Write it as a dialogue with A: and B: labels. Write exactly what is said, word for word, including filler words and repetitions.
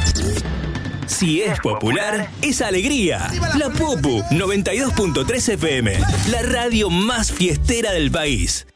A: Si es popular, es alegría. La Popu noventa y dos punto tres F M, la radio más fiestera del país.